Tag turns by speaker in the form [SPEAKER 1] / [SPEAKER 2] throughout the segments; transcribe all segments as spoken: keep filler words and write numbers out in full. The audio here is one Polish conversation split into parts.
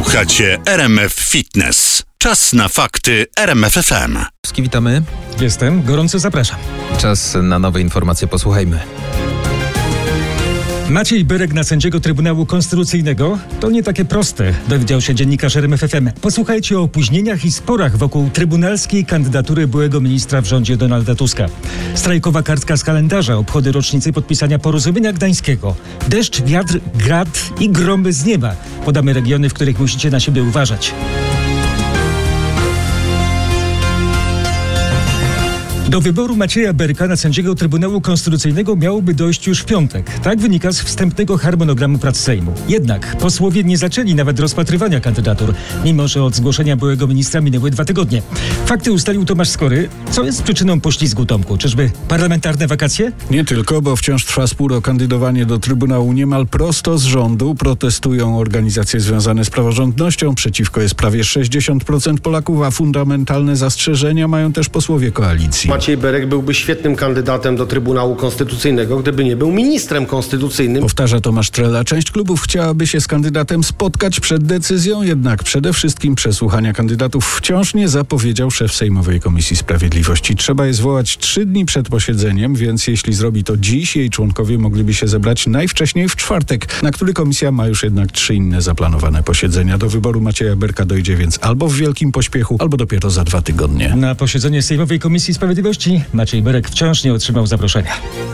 [SPEAKER 1] Słuchacie R M F Fitness. Czas na fakty R M F F M.
[SPEAKER 2] Witamy.
[SPEAKER 3] Jestem, gorąco zapraszam.
[SPEAKER 2] Czas na nowe informacje, posłuchajmy.
[SPEAKER 3] Maciej Berek na sędziego Trybunału Konstytucyjnego to nie takie proste, dowiedział się dziennikarz R M F F M. Posłuchajcie o opóźnieniach i sporach wokół trybunalskiej kandydatury byłego ministra w rządzie Donalda Tuska. Strajkowa kartka z kalendarza, obchody rocznicy podpisania porozumienia gdańskiego. Deszcz, wiatr, grad i gromy z nieba. Podamy regiony, w których musicie na siebie uważać. Do wyboru Macieja Berka na sędziego Trybunału Konstytucyjnego miałoby dojść już w piątek. Tak wynika z wstępnego harmonogramu prac Sejmu. Jednak posłowie nie zaczęli nawet rozpatrywania kandydatur, mimo że od zgłoszenia byłego ministra minęły dwa tygodnie. Fakty ustalił Tomasz Skory. Co jest przyczyną poślizgu, Tomku? Czyżby parlamentarne wakacje?
[SPEAKER 4] Nie tylko, bo wciąż trwa spór o kandydowanie do Trybunału niemal prosto z rządu. Protestują organizacje związane z praworządnością. Przeciwko jest prawie sześćdziesiąt procent Polaków, a fundamentalne zastrzeżenia mają też posłowie koalicji.
[SPEAKER 5] Maciej Berek byłby świetnym kandydatem do Trybunału Konstytucyjnego, gdyby nie był ministrem konstytucyjnym.
[SPEAKER 4] Powtarza Tomasz Trela. Część klubów chciałaby się z kandydatem spotkać przed decyzją, jednak przede wszystkim przesłuchania kandydatów wciąż nie zapowiedział szef Sejmowej Komisji Sprawiedliwości. Trzeba je zwołać trzy dni przed posiedzeniem, więc jeśli zrobi to dziś, jej członkowie mogliby się zebrać najwcześniej w czwartek, na który komisja ma już jednak trzy inne zaplanowane posiedzenia. Do wyboru Macieja Berka dojdzie więc albo w wielkim pośpiechu, albo dopiero za dwa tygodnie.
[SPEAKER 3] Na posiedzenie Sejmowej Komisji Sprawiedliwości Maciej Berek wciąż nie otrzymał zaproszenia.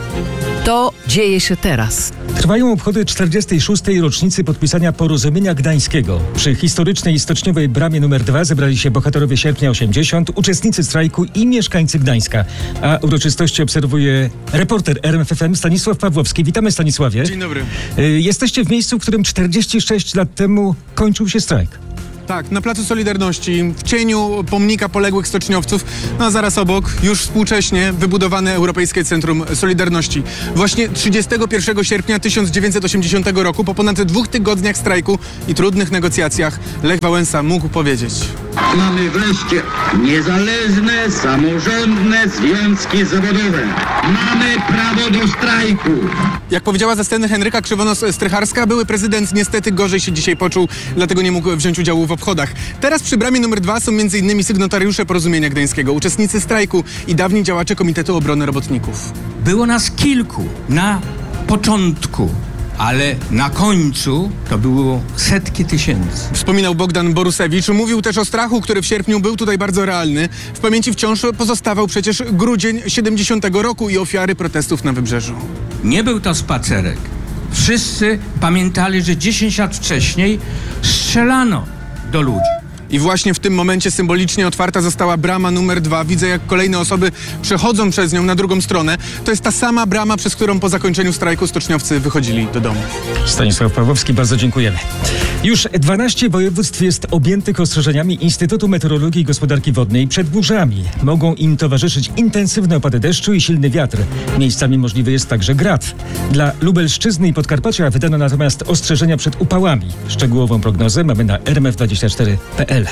[SPEAKER 6] To dzieje się teraz.
[SPEAKER 3] Trwają obchody czterdziestej szóstej rocznicy podpisania porozumienia gdańskiego. Przy historycznej stoczniowej bramie numer dwa zebrali się bohaterowie Sierpnia osiemdziesiąt, uczestnicy strajku i mieszkańcy Gdańska. A uroczystości obserwuje reporter R M F F M Stanisław Pawłowski. Witamy, Stanisławie.
[SPEAKER 7] Dzień dobry.
[SPEAKER 3] Jesteście w miejscu, w którym czterdzieści sześć lat temu kończył się strajk.
[SPEAKER 7] Tak, na Placu Solidarności, w cieniu pomnika poległych stoczniowców, no a zaraz obok, już współcześnie wybudowane Europejskie Centrum Solidarności. Właśnie trzydziestego pierwszego sierpnia tysiąc dziewięćset osiemdziesiątego roku, po ponad dwóch tygodniach strajku i trudnych negocjacjach, Lech Wałęsa mógł powiedzieć:
[SPEAKER 8] mamy wreszcie niezależne, samorządne związki zawodowe. Mamy prawo do strajku.
[SPEAKER 7] Jak powiedziała ze sceny Henryka Krzywonos-Strycharska, były prezydent niestety gorzej się dzisiaj poczuł, dlatego nie mógł wziąć udziału w obchodach. Teraz przy bramie numer dwa są między innymi sygnatariusze porozumienia gdańskiego, uczestnicy strajku i dawni działacze Komitetu Obrony Robotników.
[SPEAKER 9] Było nas kilku na początku, ale na końcu to było setki tysięcy.
[SPEAKER 7] Wspominał Bogdan Borusewicz. Mówił też o strachu, który w sierpniu był tutaj bardzo realny. W pamięci wciąż pozostawał przecież grudzień siedemdziesiątego roku i ofiary protestów na Wybrzeżu.
[SPEAKER 9] Nie był to spacerek. Wszyscy pamiętali, że dziesięć lat wcześniej strzelano do ludzi.
[SPEAKER 7] I właśnie w tym momencie symbolicznie otwarta została brama numer dwa. Widzę, jak kolejne osoby przechodzą przez nią na drugą stronę. To jest ta sama brama, przez którą po zakończeniu strajku stoczniowcy wychodzili do domów.
[SPEAKER 3] Stanisław Pawłowski, bardzo dziękujemy. Już dwanaście województw jest objętych ostrzeżeniami Instytutu Meteorologii i Gospodarki Wodnej przed burzami. Mogą im towarzyszyć intensywne opady deszczu i silny wiatr. Miejscami możliwy jest także grad. Dla Lubelszczyzny i Podkarpacia wydano natomiast ostrzeżenia przed upałami. Szczegółową prognozę mamy na r m f dwadzieścia cztery kropka p l.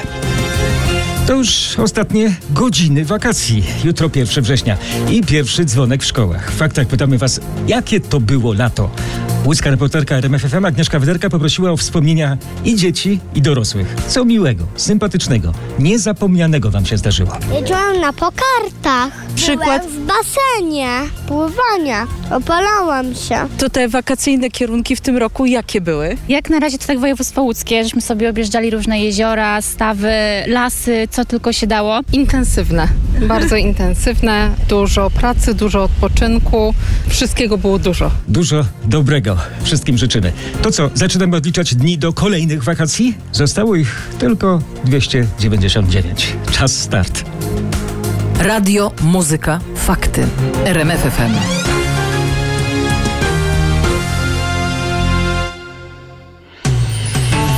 [SPEAKER 3] To już ostatnie godziny wakacji. Jutro pierwszego września i pierwszy dzwonek w szkołach. W faktach pytamy was, jakie to było lato? Łódzka reporterka R M F F M Agnieszka Wyderka poprosiła o wspomnienia i dzieci, i dorosłych. Co miłego, sympatycznego, niezapomnianego wam się zdarzyło?
[SPEAKER 10] Jeździłam na pokartach.
[SPEAKER 6] Przykład?
[SPEAKER 10] Byłem w basenie. Pływania. Opalałam się.
[SPEAKER 6] To te wakacyjne kierunki w tym roku jakie były?
[SPEAKER 11] Jak na razie to tak województwo łódzkie, żeśmy sobie objeżdżali różne jeziora, stawy, lasy, co tylko się dało.
[SPEAKER 12] Intensywne, bardzo intensywne, dużo pracy, dużo odpoczynku, wszystkiego było dużo.
[SPEAKER 3] Dużo dobrego wszystkim życzymy. To co, zaczynamy odliczać dni do kolejnych wakacji? Zostało ich tylko dwieście dziewięćdziesiąt dziewięć. Czas start.
[SPEAKER 6] Radio, muzyka, fakty. R M F F M.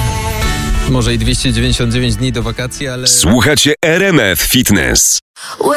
[SPEAKER 2] Może i dwieście dziewięćdziesiąt dziewięć dni do wakacji, ale...
[SPEAKER 1] Słuchacie R M F Fitness.